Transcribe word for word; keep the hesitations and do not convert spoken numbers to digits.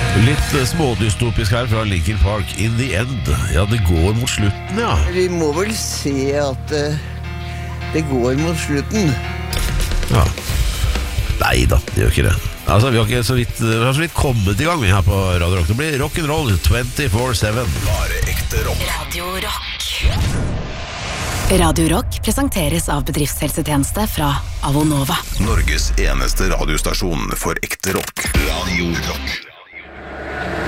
Litt smådystopisk her fra Linkin Park. In the end. Ja, det går mot slutten, ja. Vi må vel se at uh, det går mot slutten. Ja. Nei da, det gjør ikke det. Altså, vi har ikke så vidt, vi har så vidt kommet i gang her på Radio Rock. Det blir rock'n'roll twenty-four seven. Bare ekte rock. Radio Rock. Radio Rock presenteres av bedriftshelsetjeneste fra Avonova. Norges eneste radiostasjon for ekte rock. Radio Rock.